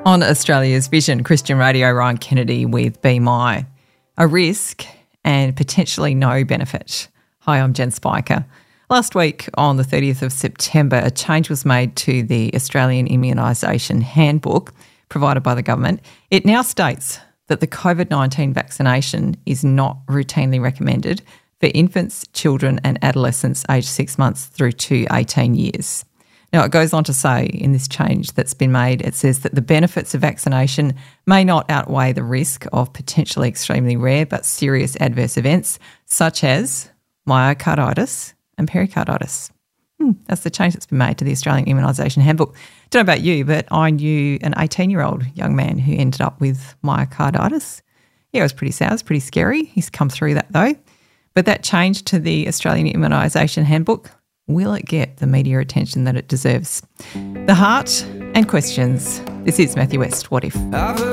On Australia's Vision Christian Radio, Ryan Kennedy with Be My. A risk and potentially no benefit. Hi, I'm Jen Spiker. Last week on the 30th of September, a change was made to the Australian Immunisation Handbook provided by the government. It now states that the COVID-19 vaccination is not routinely recommended for infants, children and adolescents aged 6 months through to 18 years. Now, it goes on to say in this change that's been made, it says that the benefits of vaccination may not outweigh the risk of potentially extremely rare but serious adverse events such as myocarditis and pericarditis. That's the change that's been made to the Australian Immunisation Handbook. Don't know about you, but I knew an 18-year-old young man who ended up with myocarditis. Yeah, it was pretty sad, it was pretty scary. He's come through that though. But that change to the Australian Immunisation Handbook, will it get the media attention that it deserves? The heart and questions. This is Matthew West, What If?